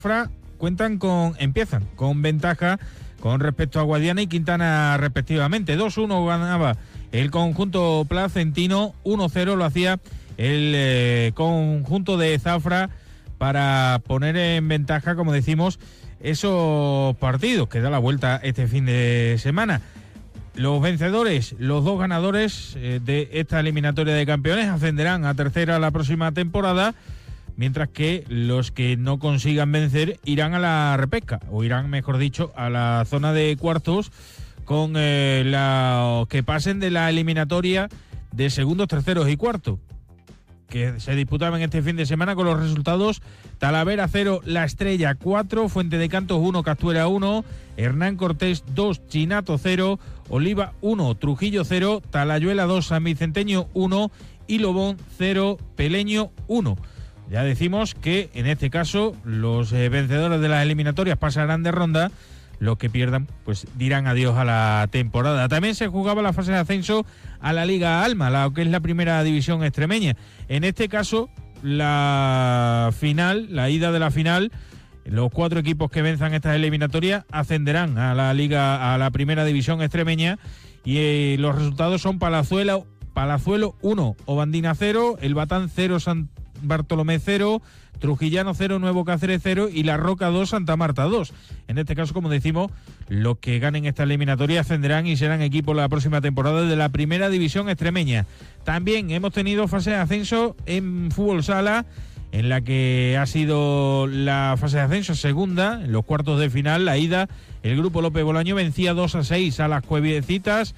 empiezan con ventaja con respecto a Guadiana y Quintana respectivamente. 2-1 ganaba el conjunto placentino, 1-0 lo hacía el conjunto de Zafra para poner en ventaja, como decimos, esos partidos que da la vuelta este fin de semana. Los vencedores, los dos ganadores de esta eliminatoria de campeones ascenderán a tercera la próxima temporada, mientras que los que no consigan vencer irán a la repesca, o irán, mejor dicho, a la zona de cuartos con los que pasen de la eliminatoria de segundos, terceros y cuartos, que se disputaban este fin de semana con los resultados: Talavera 0, La Estrella 4, Fuente de Cantos 1, Castuera 1, Hernán Cortés 2, Chinato 0, Oliva 1, Trujillo 0, Talayuela 2, San Vicenteño 1 y Lobón 0, Peleño 1. Ya decimos que en este caso los vencedores de las eliminatorias pasarán de ronda. Los que pierdan pues dirán adiós a la temporada. También se jugaba la fase de ascenso a la Liga Alma, la que es la primera división extremeña. En este caso, la ida de la final, los 4 equipos que venzan estas eliminatorias ascenderán a la Liga, a la primera división extremeña, y los resultados son Palazuelo 1, Obandina 0, El Batán 0, San Bartolomé 0, Trujillano 0, Nuevo Cáceres 0 y La Roca 2, Santa Marta 2. En este caso, como decimos, los que ganen esta eliminatoria ascenderán y serán equipos la próxima temporada de la primera división extremeña. También hemos tenido fase de ascenso en fútbol sala, en la que ha sido la fase de ascenso segunda, en los cuartos de final. La ida, el grupo López Bolaño vencía 2-6 a las Cuevecitas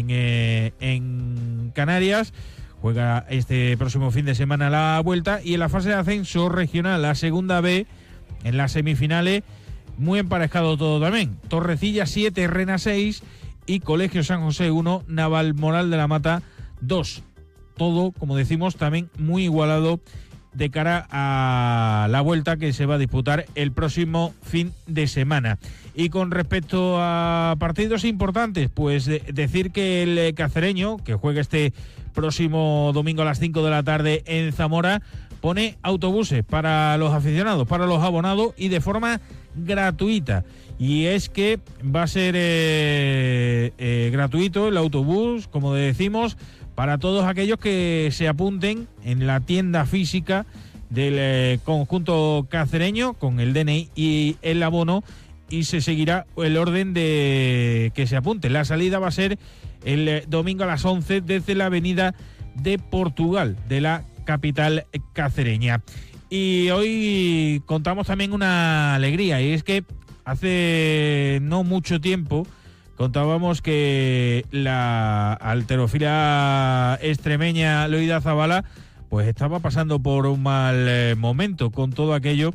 en Canarias. Juega este próximo fin de semana la vuelta. Y en la fase de ascenso regional, la segunda B, en las semifinales, muy emparejado todo también. Torrecilla 7, Rena 6 y Colegio San José 1, Navalmoral de la Mata 2. Todo, como decimos, también muy igualado de cara a la vuelta que se va a disputar el próximo fin de semana. Y con respecto a partidos importantes, pues decir que el Cacereño, que juega este próximo domingo a las 5 de la tarde en Zamora, pone autobuses para los aficionados, para los abonados, y de forma gratuita. Y es que va a ser gratuito el autobús, como decimos, para todos aquellos que se apunten en la tienda física del conjunto cacereño con el DNI y el abono, y se seguirá el orden de que se apunte. La salida va a ser el domingo a las 11 desde la avenida de Portugal de la capital cacereña. Y hoy contamos también una alegría, y es que hace no mucho tiempo contábamos que la halterófila extremeña Loida Zabala pues estaba pasando por un mal momento con todo aquello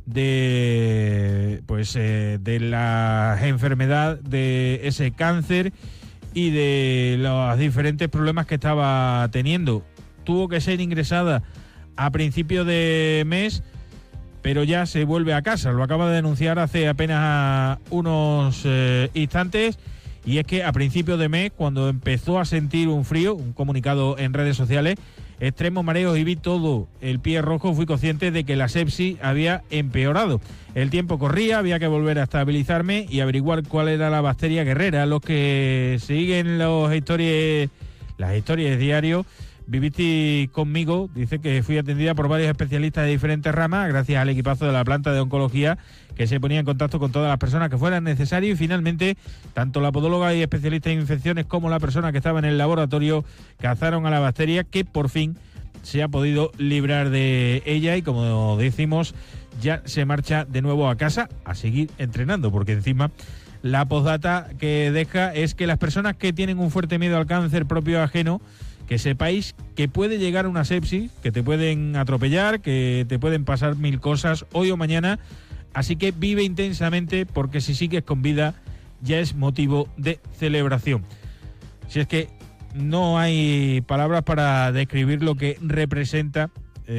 de la enfermedad, de ese cáncer y de los diferentes problemas que estaba teniendo. Tuvo que ser ingresada a principio de mes, pero ya se vuelve a casa. Lo acaba de denunciar hace apenas unos instantes, y es que a principio de mes, cuando empezó a sentir un frío, un comunicado en redes sociales: extremos mareos y vi todo el pie rojo, fui consciente de que la sepsis había empeorado. El tiempo corría, había que volver a estabilizarme y averiguar cuál era la bacteria guerrera. Los que siguen las historias diario, viviste conmigo, dice que fui atendida por varios especialistas de diferentes ramas, gracias al equipazo de la planta de oncología, que se ponía en contacto con todas las personas que fueran necesario, y finalmente tanto la podóloga y especialista en infecciones como la persona que estaba en el laboratorio cazaron a la bacteria, que por fin se ha podido librar de ella, y como decimos, ya se marcha de nuevo a casa a seguir entrenando, porque encima la postdata que deja es que las personas que tienen un fuerte miedo al cáncer propio o ajeno, que sepáis que puede llegar una sepsis, que te pueden atropellar, que te pueden pasar mil cosas hoy o mañana. Así que vive intensamente, porque si sigues con vida ya es motivo de celebración. Si es que no hay palabras para describir lo que representa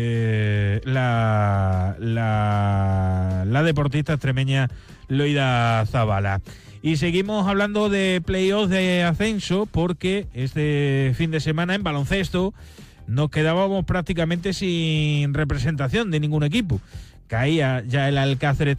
la deportista extremeña Loida Zabala. Y seguimos hablando de playoffs de ascenso, porque este fin de semana en baloncesto nos quedábamos prácticamente sin representación de ningún equipo. caía ya el Alcácer